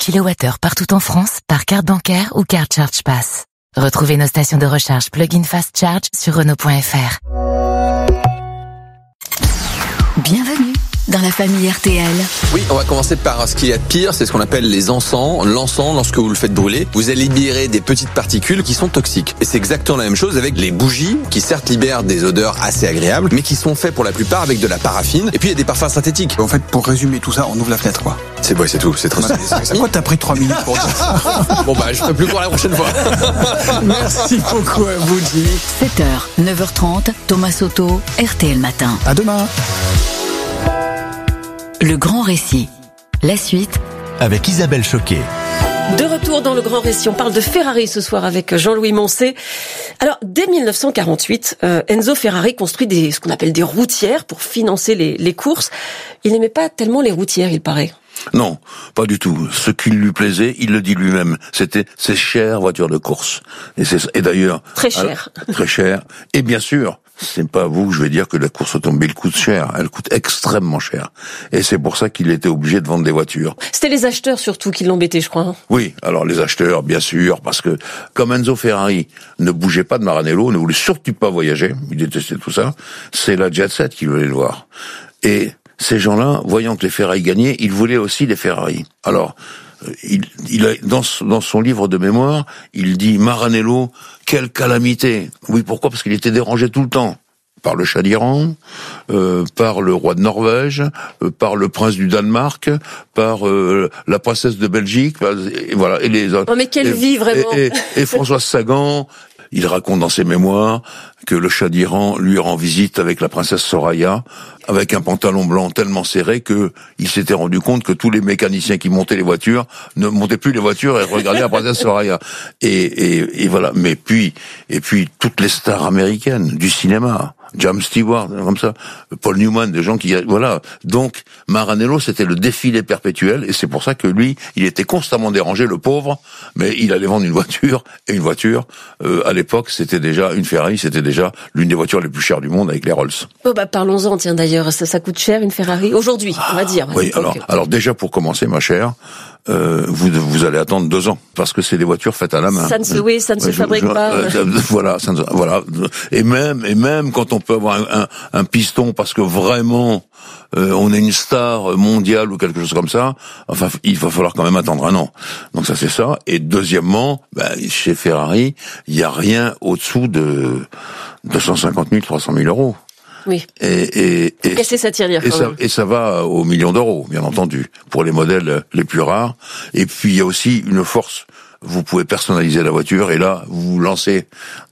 kWh partout en France par carte bancaire ou carte Charge Pass. Retrouvez nos stations de recharge plug-in Fast Charge sur Renault.fr. Bienvenue dans la famille RTL. Oui, on va commencer par ce qu'il y a de pire, c'est ce qu'on appelle les encens. L'encens, lorsque vous le faites brûler, vous allez libérer des petites particules qui sont toxiques. Et c'est exactement la même chose avec les bougies, qui certes libèrent des odeurs assez agréables, mais qui sont faits pour la plupart avec de la paraffine. Et puis il y a des parfums synthétiques. En fait, pour résumer tout ça, on ouvre la fenêtre, quoi. C'est bon, c'est tout, c'est trop simple. Pourquoi t'as pris 3 minutes pour dire ça? Bon bah, je ferai plus court la prochaine fois. Merci beaucoup à vous, Jimmy. 7h, 9h30, Thomas Soto, RTL Matin. À demain. Le grand récit. La suite avec Isabelle Choquet. De retour dans le grand récit, on parle de Ferrari ce soir avec Jean-Louis Moncé. Alors, dès 1948, Enzo Ferrari construit ce qu'on appelle des routières pour financer les courses. Il n'aimait pas tellement les routières, il paraît. Non, pas du tout. Ce qui lui plaisait, il le dit lui-même, c'était ces chères voitures de course. Et d'ailleurs... Très cher. Très cher. Et bien sûr, c'est pas à vous que je vais dire que la course automobile coûte cher. Elle coûte extrêmement cher. Et c'est pour ça qu'il était obligé de vendre des voitures. C'était les acheteurs surtout qui l'embêtaient, je crois. Hein. Oui, alors les acheteurs, bien sûr, parce que comme Enzo Ferrari ne bougeait pas de Maranello, ne voulait surtout pas voyager, il détestait tout ça, c'est la Jet Set qui voulait le voir. Et ces gens-là, voyant que les Ferrari gagnaient, ils voulaient aussi les Ferrari. Alors, il a, dans son livre de mémoire, il dit Maranello, quelle calamité. Oui, pourquoi? Parce qu'il était dérangé tout le temps. Par le Shah d'Iran, par le roi de Norvège, par le prince du Danemark, par la princesse de Belgique, et voilà, et les autres. Oh mais quelle vie, vraiment. Et François Sagan, il raconte dans ses mémoires que le Shah d'Iran lui rend visite avec la princesse Soraya, avec un pantalon blanc tellement serré que il s'était rendu compte que tous les mécaniciens qui montaient les voitures ne montaient plus les voitures et regardaient la princesse Soraya. Et voilà. Mais puis toutes les stars américaines du cinéma, James Stewart, comme ça, Paul Newman, des gens qui, voilà. Donc, Maranello, c'était le défilé perpétuel, et c'est pour ça que lui, il était constamment dérangé, le pauvre, mais il allait vendre une voiture, et une voiture, à l'époque, c'était déjà, une Ferrari, c'était déjà l'une des voitures les plus chères du monde avec les Rolls. Oh bah, parlons-en, tiens, d'ailleurs, ça coûte cher, une Ferrari, aujourd'hui, on va dire. Oui, alors déjà, pour commencer, ma chère, vous allez attendre 2 ans, parce que c'est des voitures faites à la main. Ça ne se fabrique pas. Voilà, voilà. Et même quand on peut avoir un piston, parce que vraiment, on est une star mondiale ou quelque chose comme ça, enfin, il va falloir quand même attendre 1 an. Donc ça, c'est ça. Et deuxièmement, chez Ferrari, il y a rien au-dessous de 250 000, 300 000 euros. Oui. Et casser sa tirelire. Et ça va aux millions d'euros, bien entendu, pour les modèles les plus rares. Et puis il y a aussi une force. Vous pouvez personnaliser la voiture et là vous vous lancez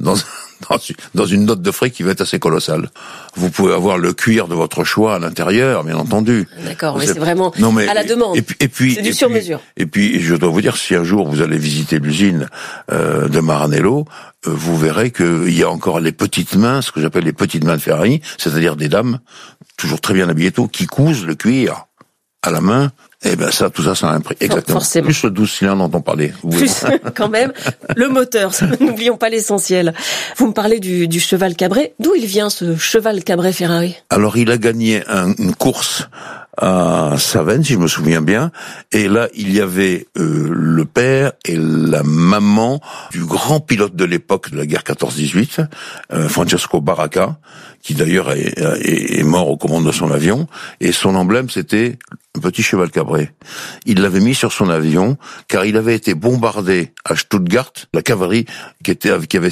dans une note de frais qui va être assez colossale. Vous pouvez avoir le cuir de votre choix à l'intérieur, bien entendu. D'accord, mais c'est vraiment à la demande. Et puis c'est du sur-mesure. Et puis je dois vous dire, si un jour vous allez visiter l'usine de Maranello, vous verrez qu'il y a encore les petites mains, ce que j'appelle les petites mains de Ferrari, c'est-à-dire des dames, toujours très bien habillées tôt, qui cousent le cuir à la main. Eh ben tout ça a un prix. Exactement. Forcément. Plus le 12 cylindres dont on parlait. Plus, quand même, le moteur. N'oublions pas l'essentiel. Vous me parlez du cheval cabré. D'où il vient, ce cheval cabré Ferrari? Alors, il a gagné une course à Savenne, si je me souviens bien. Et là, il y avait le père et la maman du grand pilote de l'époque de la guerre 14-18, Francesco Baracca, qui d'ailleurs est mort aux commandes de son avion. Et son emblème, c'était un petit cheval cabré. Il l'avait mis sur son avion, car il avait été bombardé à Stuttgart, la cavalerie qui avait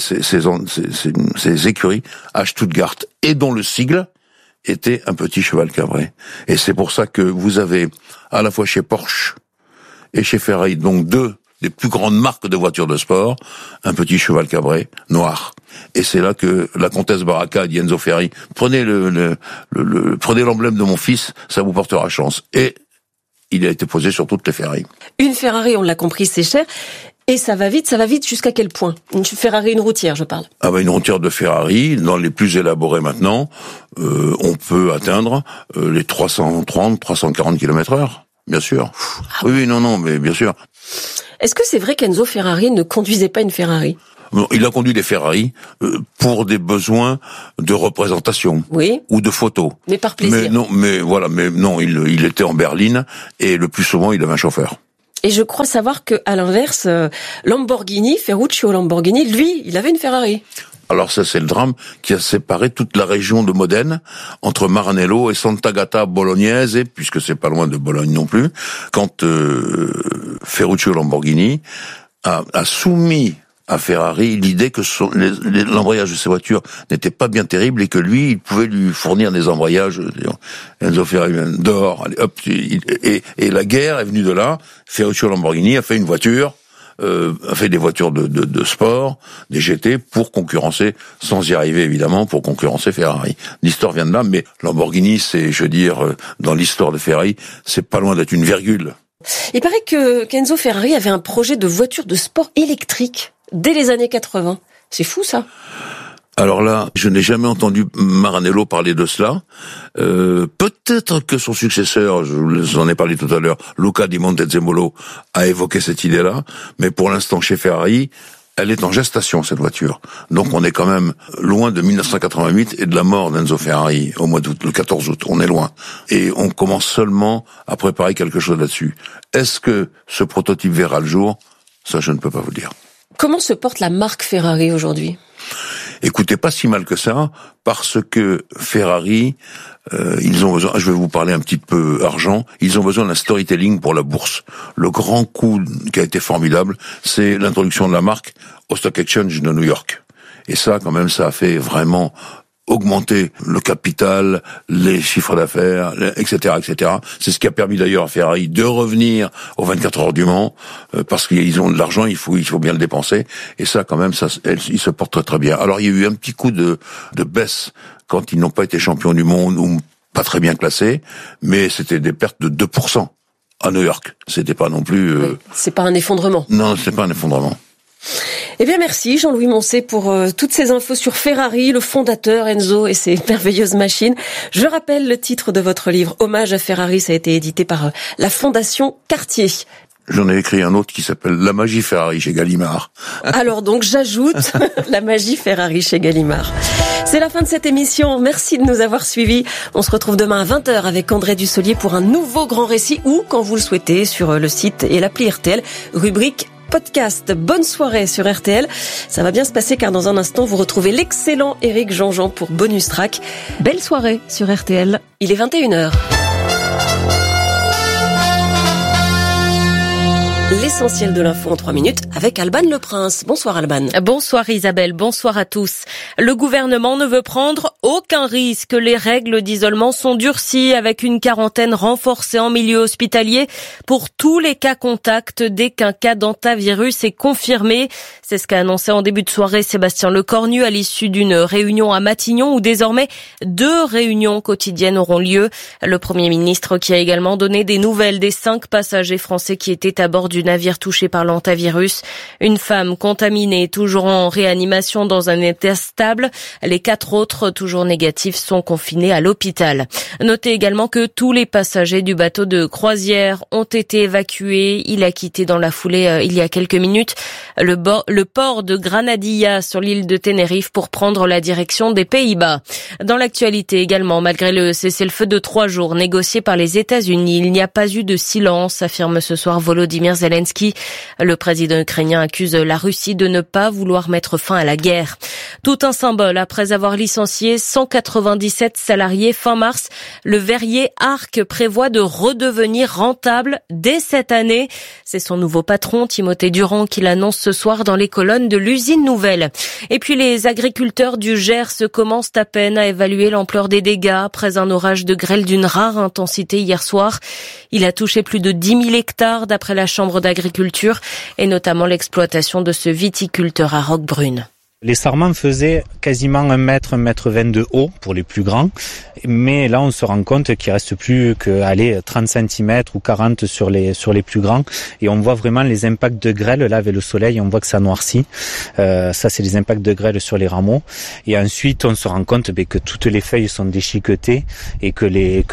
ses écuries à Stuttgart, et dont le sigle était un petit cheval cabré. Et c'est pour ça que vous avez, à la fois chez Porsche et chez Ferrari, donc 2 des plus grandes marques de voitures de sport, un petit cheval cabré noir. Et c'est là que la comtesse Baracca dit Enzo Ferrari, prenez prenez l'emblème de mon fils, ça vous portera chance. Et il a été posé sur toutes les Ferrari. Une Ferrari, on l'a compris, c'est cher. Et ça va vite jusqu'à quel point? Une Ferrari, une routière, je parle. Une routière de Ferrari, dans les plus élaborés maintenant, on peut atteindre les 330, 340 km/h, bien sûr. Ah oui, non, mais bien sûr. Est-ce que c'est vrai qu'Enzo Ferrari ne conduisait pas une Ferrari? Il a conduit des Ferrari pour des besoins de représentation, oui, ou de photos. Mais par plaisir. Mais non, il était en berline et le plus souvent il avait un chauffeur. Et je crois savoir que, à l'inverse, Ferruccio Lamborghini, lui, il avait une Ferrari. Alors ça, c'est le drame qui a séparé toute la région de Modène entre Maranello et Sant'Agata Bolognese, puisque c'est pas loin de Bologne non plus, quand Ferruccio Lamborghini a soumis à Ferrari l'idée que l'embrayage de ses voitures n'était pas bien terrible et que lui, il pouvait lui fournir des embrayages. Enzo Ferrari dehors, allez, hop, et la guerre est venue de là. Ferruccio Lamborghini a fait une voiture, a fait des voitures de sport, des GT, pour concurrencer, sans y arriver évidemment, pour concurrencer Ferrari. L'histoire vient de là, mais Lamborghini, c'est, je veux dire, dans l'histoire de Ferrari, c'est pas loin d'être une virgule. Il paraît qu'Enzo Ferrari avait un projet de voiture de sport électrique dès les années 80. C'est fou, ça. Alors là, je n'ai jamais entendu Maranello parler de cela. Peut-être que son successeur, je vous en ai parlé tout à l'heure, Luca Di Montezemolo, a évoqué cette idée-là, mais pour l'instant, chez Ferrari, elle est en gestation, cette voiture. Donc on est quand même loin de 1988 et de la mort d'Enzo Ferrari au mois d'août, le 14 août. On est loin. Et on commence seulement à préparer quelque chose là-dessus. Est-ce que ce prototype verra le jour? Ça, je ne peux pas vous dire. Comment se porte la marque Ferrari aujourd'hui? Écoutez, pas si mal que ça, parce que Ferrari, ils ont besoin, je vais vous parler un petit peu argent, ils ont besoin d'un storytelling pour la bourse. Le grand coup qui a été formidable, c'est l'introduction de la marque au Stock Exchange de New York. Et ça, quand même, ça a fait vraiment augmenter le capital, les chiffres d'affaires, etc., etc. C'est ce qui a permis d'ailleurs à Ferrari de revenir aux 24 heures du Mans, parce qu'ils ont de l'argent, il faut bien le dépenser. Et ça, quand même, ils se portent très très bien. Alors, il y a eu un petit coup de baisse quand ils n'ont pas été champions du monde ou pas très bien classés, mais c'était des pertes de 2% à New York. C'était pas non plus... C'est pas un effondrement. Non, c'est pas un effondrement. Eh bien, merci Jean-Louis Moncé pour toutes ces infos sur Ferrari, le fondateur Enzo et ses merveilleuses machines. Je rappelle le titre de votre livre, Hommage à Ferrari, ça a été édité par la Fondation Cartier. J'en ai écrit un autre qui s'appelle La magie Ferrari chez Gallimard. Alors donc j'ajoute La magie Ferrari chez Gallimard. C'est la fin de cette émission. Merci de nous avoir suivis. On se retrouve demain à 20h avec André Dussolier pour un nouveau grand récit ou, quand vous le souhaitez, sur le site et l'appli RTL, rubrique podcast. Bonne soirée sur RTL. Ça va bien se passer car dans un instant, vous retrouvez l'excellent Éric Jean-Jean pour Bonus Track. Belle soirée sur RTL. Il est 21h. L'essentiel de l'info en 3 minutes avec Alban Le Prince. Bonsoir Alban. Bonsoir Isabelle, bonsoir à tous. Le gouvernement ne veut prendre aucun risque. Les règles d'isolement sont durcies avec une quarantaine renforcée en milieu hospitalier pour tous les cas contacts dès qu'un cas d'hantavirus est confirmé. C'est ce qu'a annoncé en début de soirée Sébastien Lecornu à l'issue d'une réunion à Matignon où désormais 2 réunions quotidiennes auront lieu. Le Premier ministre qui a également donné des nouvelles des 5 passagers français qui étaient à bord du navire touché par l'hantavirus. Une femme contaminée, toujours en réanimation dans un état stable. Les 4 autres, toujours négatifs, sont confinés à l'hôpital. Notez également que tous les passagers du bateau de croisière ont été évacués. Il a quitté dans la foulée il y a quelques minutes le port de Granadilla sur l'île de Tenerife pour prendre la direction des Pays-Bas. Dans l'actualité également, malgré le cessez-le-feu de 3 jours négocié par les États-Unis, il n'y a pas eu de silence, affirme ce soir Volodymyr Zelensky. Le président ukrainien accuse la Russie de ne pas vouloir mettre fin à la guerre. Tout un symbole après avoir licencié 197 salariés fin mars. Le verrier Arc prévoit de redevenir rentable dès cette année. C'est son nouveau patron, Timothée Durand, qui l'annonce ce soir dans les colonnes de l'usine nouvelle. Et puis les agriculteurs du Gers commencent à peine à évaluer l'ampleur des dégâts après un orage de grêle d'une rare intensité hier soir. Il a touché plus de 10 000 hectares d'après la Chambre d'agriculture et notamment l'exploitation de ce viticulteur à Roquebrune. Les sarments faisaient quasiment 1 mètre, 1 mètre 20 de haut pour les plus grands. Mais là, on se rend compte qu'il reste plus que 30 cm ou 40 sur les plus grands. Et on voit vraiment les impacts de grêle. Là, avec le soleil, on voit que ça noircit. Ça, c'est les impacts de grêle sur les rameaux. Et ensuite, on se rend compte que toutes les feuilles sont déchiquetées et que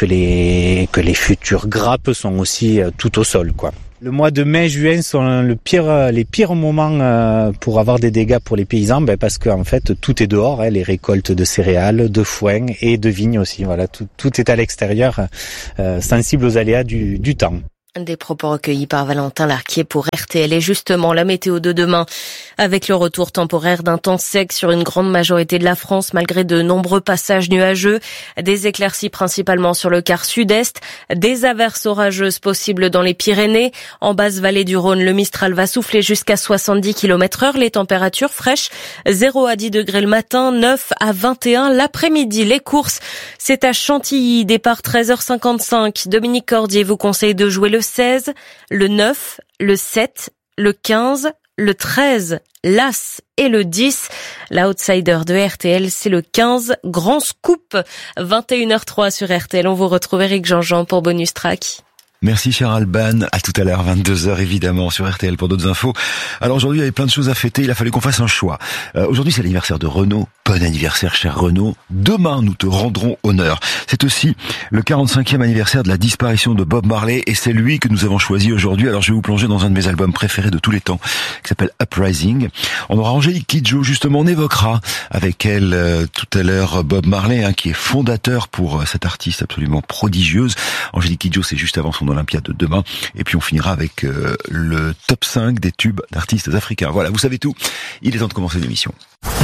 les futures grappes sont aussi tout au sol, quoi. Le mois de mai-juin sont les pires moments pour avoir des dégâts pour les paysans, parce qu'en fait tout est dehors, les récoltes de céréales, de foin et de vignes aussi. Voilà, tout est à l'extérieur, sensible aux aléas du temps. Des propos recueillis par Valentin Larquier pour RTL. Et justement, la météo de demain, avec le retour temporaire d'un temps sec sur une grande majorité de la France, malgré de nombreux passages nuageux, des éclaircies principalement sur le quart sud-est, des averses orageuses possibles dans les Pyrénées. En basse vallée du Rhône, le Mistral va souffler jusqu'à 70 km/h. Les températures fraîches, 0 à 10 degrés le matin, 9 à 21 l'après-midi. Les courses, c'est à Chantilly, départ 13h55. Dominique Cordier vous conseille de jouer le 16, le 9, le 7, le 15, le 13, l'As et le 10. L'outsider de RTL, c'est le 15, Grand Scoop. 21h03 sur RTL. On vous retrouve Éric Jean-Jean pour Bonus Track. Merci cher Alban, à tout à l'heure, 22h évidemment sur RTL pour d'autres infos. Alors aujourd'hui il y avait plein de choses à fêter, il a fallu qu'on fasse un choix. Aujourd'hui c'est l'anniversaire de Renaud, bon anniversaire cher Renaud. Demain nous te rendrons honneur. C'est aussi le 45e anniversaire de la disparition de Bob Marley et c'est lui que nous avons choisi aujourd'hui. Alors je vais vous plonger dans un de mes albums préférés de tous les temps qui s'appelle Uprising. On aura Angélique Kidjo justement, on évoquera avec elle tout à l'heure Bob Marley qui est fondateur pour cette artiste absolument prodigieuse. Angélique Kidjo c'est juste avant son Olympiade de demain. Et puis on finira avec le top 5 des tubes d'artistes africains. Voilà, vous savez tout. Il est temps de commencer l'émission.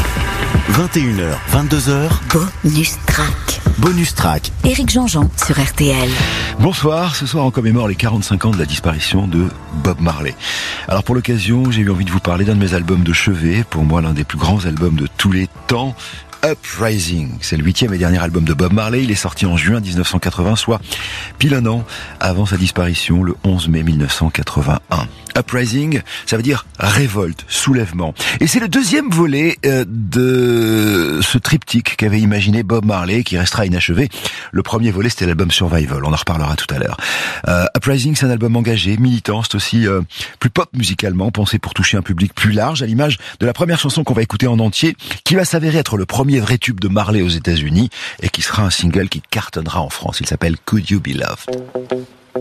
21h, 22h. Bonus Track. Bonus Track. Éric Jean-Jean sur RTL. Bonsoir, ce soir on commémore les 45 ans de la disparition de Bob Marley. Alors pour l'occasion, j'ai eu envie de vous parler d'un de mes albums de chevet, pour moi l'un des plus grands albums de tous les temps. Uprising, c'est le 8e et dernier album de Bob Marley. Il est sorti en juin 1980, soit pile un an avant sa disparition, le 11 mai 1981. Uprising, ça veut dire révolte, soulèvement. Et c'est le deuxième volet de ce triptyque qu'avait imaginé Bob Marley, qui restera inachevé. Le premier volet, c'était l'album Survival, on en reparlera tout à l'heure. Uprising, c'est un album engagé, militant, c'est aussi plus pop musicalement, pensé pour toucher un public plus large, à l'image de la première chanson qu'on va écouter en entier, qui va s'avérer être le premier vrai tube de Marley aux États-Unis et qui sera un single qui cartonnera en France. Il s'appelle Could You Be Loved.